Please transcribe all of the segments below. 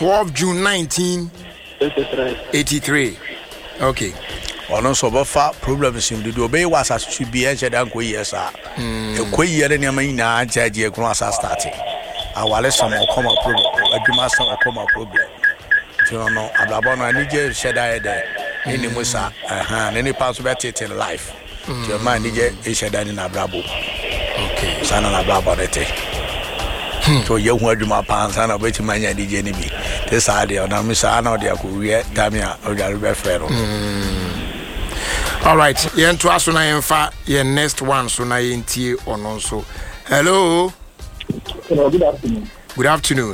12 June 1983. Okay. Ono so bofa problems in the obey was as should be entered and go years are. A quay and yamina judge a cross starting. Our lesson will come a problem. A master will come a problem. You know, Ababon, I need you shed there. Any Musa, any parts of it in life. Your man, DJ, shed in Abrabo. Okay, son of Abrabo. So you want my pants and a bit of my DJ. This idea, now Miss Anna, the Akuria, Tamia, or the referral. All right, yen to us on yen next one, so na yen tea on also. Hello. Hello, good afternoon. Good afternoon.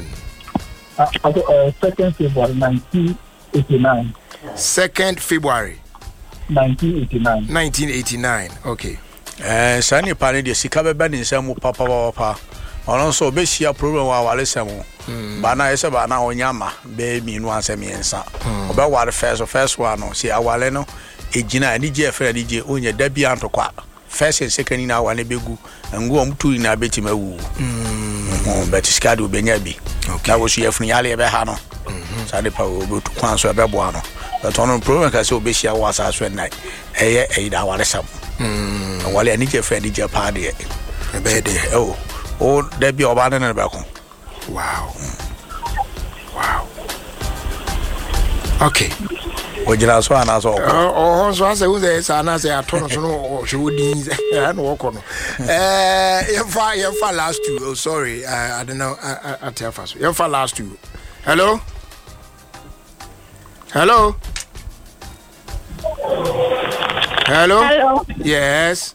2nd February 1989. 2nd February 1989. 1989. Okay. Sani pani de sikabe bani nsemu papa. Ono so be share program wa wale semu. Bana ese bana onyama be minu ansem yensa. Obe wale first one no si awale no ejina ni je fere DJ onye da bia ntokwa. First and second na wane begu ngu omtu na betima wu. But skadu obenya bi. Okay. Na wo so yefunu yale ebe ha no. Sade pa obotu kwan so ebe bo ano. But ono program ka se obe share wa sa so na eye da wale sam. Wale ani je fere DJ pa de. Ebe de oh there be obana na back. Wow. Okay. Ojira so ana so so ase who say ana say atono so no shudi na wo kono yemfa last two. Oh sorry, I don't know I tell fast. Yemfa last two. Hello. Yes.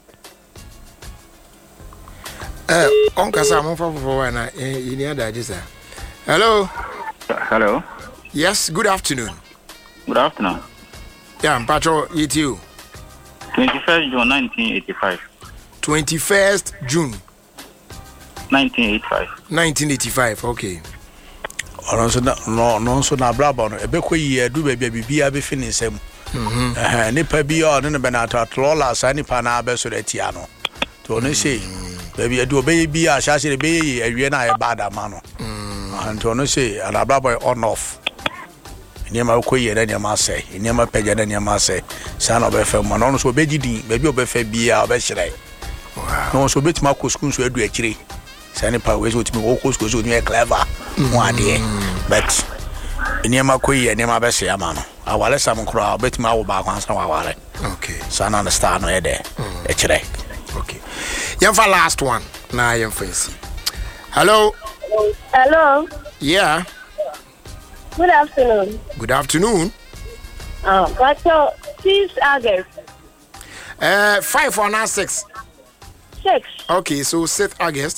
Onka sa mo for na ini ada just. Hello. Yes, good afternoon. Good afternoon. Yeah, Patrol, it's you. 21st June 1985. 21st June 1985. 1985, okay. No so na brabo no ebe ko yi adu be bibia be finisem. Nipa bi o ne be na atlola sa nipa na be so retia no. To no say baby adu obe bi a sha se be yi awie na e bad ama no. To no say na brabo on off. Niema ukoye na niema say niema peja na niema say sana obefa mo no so obegidi baby obefa bia obehire no so betima ko school so adu akire sana pa we so timi wo ko school so ni clever one day but niema koye niema be say ama no awale sam kro betima wo ba kwan sa wawale okay sana understand no e de akire okay yemfa last one na yemfa isi hello yeah. Good afternoon. Good afternoon. But 6 August. 5 or not 6? 6. Okay, so 6 August.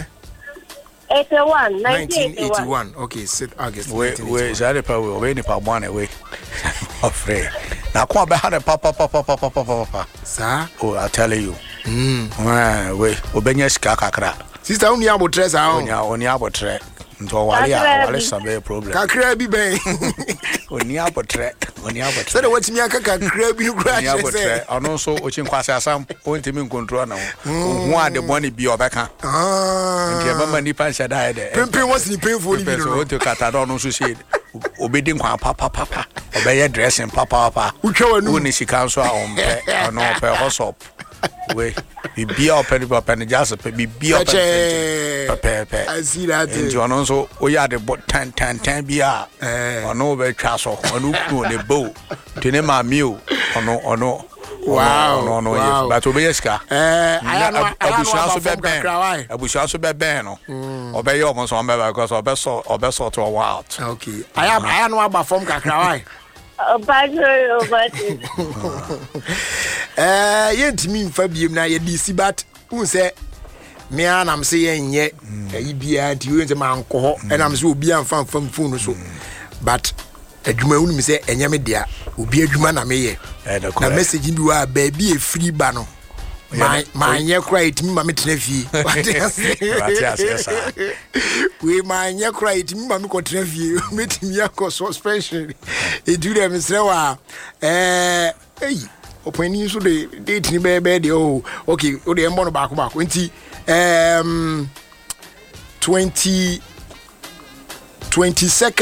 81. 1981. Okay, 6 August. Wait, Zare pa we ni pa bwana we. Afraid. Na kwa be ha papa. Sir? Oh, I tell you. We obenya sika kakra. Sister uni abotre sa o. Oni abotre. Nto wale sabe problem. Kakra bi ben. Oni abotre. Say the what me aka kakra bi kura say. Oni abotre. Ono so ochinkwase asam o ntimi control na wo. Ho ade boni bi obeka. Nti mama ni pan shada de. Pempe was ni painful ni no. So to kata no so say obedi nkwa papa. Obeye dressing papa. Utwa wanu. Woni sika so a ompe. Ono pe hosop. We bibia open just bibia open. I see that. And you know so we are the 10 bia ono be twa so ono ku ne bow to ne ma meal ono wow yes but obeyeska abushua so be ben no obeye omo so be because obeso to out. Okay I know about from kakrawai yentimi mfa biem na ye disi bat un se me anam se yenye bia nti we nse manko ho enam se obi amfa phone so but adwuma unu mi se enye me dia obi adwuma na me ye na message bi wa ba bi e free ba no my nye cry it me ma me tena fie we my nye cry it me ma me ko tena fie metimi akọ suspension e do dem se wa openi so de date ni be de oh okay o de mbo no baako nti 22nd